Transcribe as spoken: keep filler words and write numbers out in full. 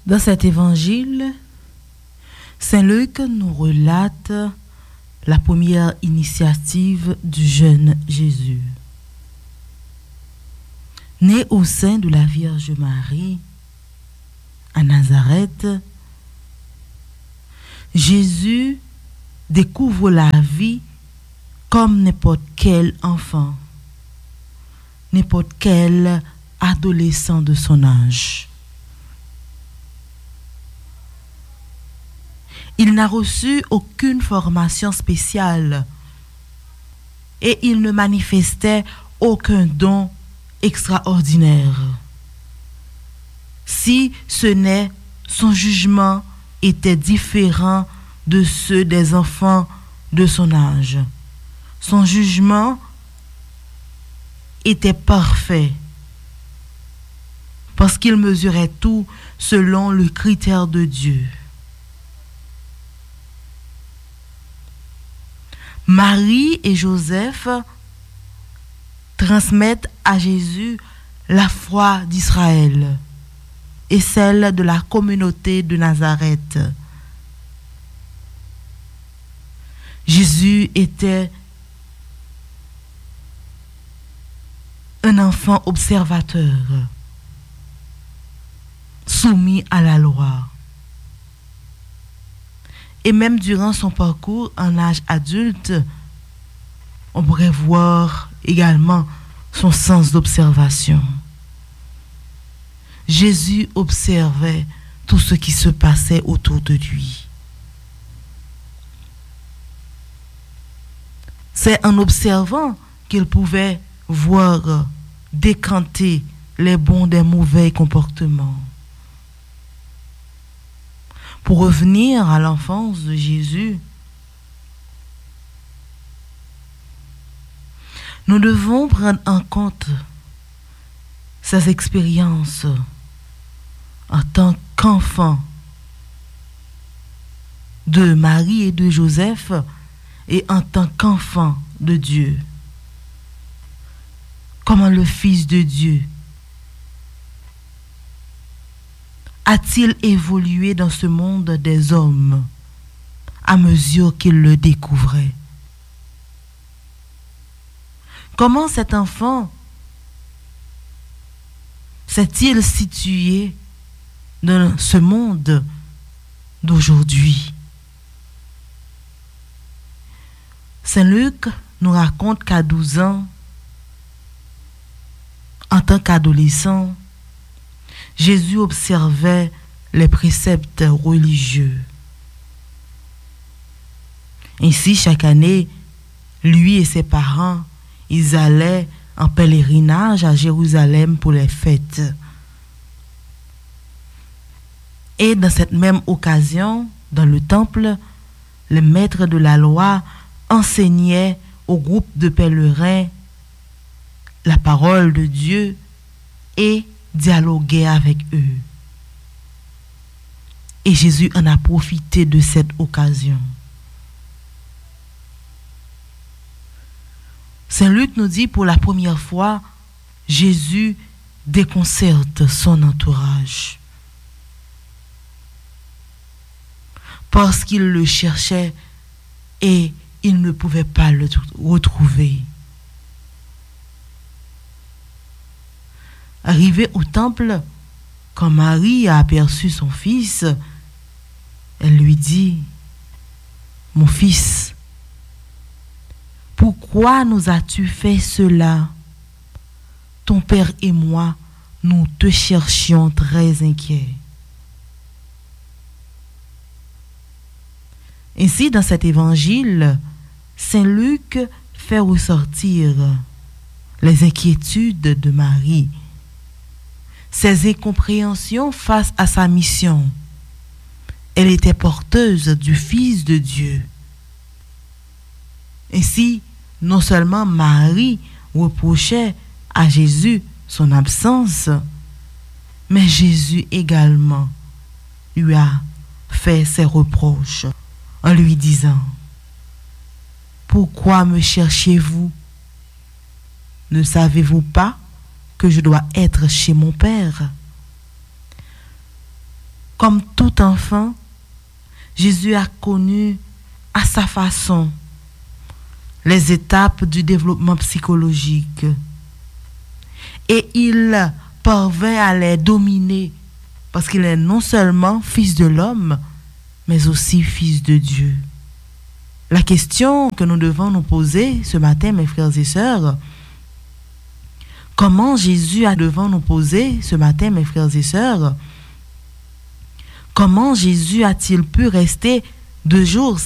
Dans cet évangile, Saint Luc nous relate la première initiative du jeune Jésus. Né au sein de la Vierge Marie, à Nazareth, Jésus découvre la vie comme n'importe quel enfant, n'importe quel adolescent de son âge. Il n'a reçu aucune formation spéciale et il ne manifestait aucun don extraordinaire. Si ce n'est son jugement était différent de ceux des enfants de son âge. Son jugement était parfait parce qu'il mesurait tout selon le critère de Dieu. Marie et Joseph transmettent à Jésus la foi d'Israël et celle de la communauté de Nazareth. Jésus était un enfant observateur, soumis à la loi. Et même durant son parcours en âge adulte, on pourrait voir également son sens d'observation. Jésus observait tout ce qui se passait autour de lui. C'est en observant qu'il pouvait voir décanter les bons des mauvais comportements. Pour revenir à l'enfance de Jésus, nous devons prendre en compte ses expériences en tant qu'enfant de Marie et de Joseph et en tant qu'enfant de Dieu. Comment le Fils de Dieu a-t-il évolué dans ce monde des hommes à mesure qu'il le découvrait? Comment cet enfant s'est-il situé dans ce monde d'aujourd'hui? Saint Luc nous raconte qu'à douze ans, en tant qu'adolescent, Jésus observait les préceptes religieux. Ainsi, chaque année, lui et ses parents, ils allaient en pèlerinage à Jérusalem pour les fêtes. Et dans cette même occasion, dans le temple, les maîtres de la loi enseignaient au groupe de pèlerins la parole de Dieu et dialoguait avec eux. Et Jésus en a profité de cette occasion. Saint Luc nous dit pour la première fois, Jésus déconcerte son entourage. Parce qu'il le cherchait et il ne pouvait pas le retrouver. Arrivé au temple, quand Marie a aperçu son fils, elle lui dit, « Mon fils, pourquoi nous as-tu fait cela? Ton père et moi, nous te cherchions très inquiets. » Ainsi, dans cet évangile, Saint Luc fait ressortir les inquiétudes de Marie, ses incompréhensions face à sa mission. Elle était porteuse du Fils de Dieu. Ainsi, non seulement Marie reprochait à Jésus son absence, mais Jésus également lui a fait ses reproches en lui disant, « Pourquoi me cherchez-vous? Ne savez-vous pas que je dois être chez mon Père? » tout enfant, Jésus a connu à sa façon les étapes du développement psychologique. Et il parvint à les dominer parce qu'il est non seulement fils de l'homme, mais aussi fils de Dieu. La question que nous devons nous poser ce matin, mes frères et sœurs, comment Jésus a devant nous poser ce matin, mes frères et sœurs, comment Jésus a-t-il pu rester deux jours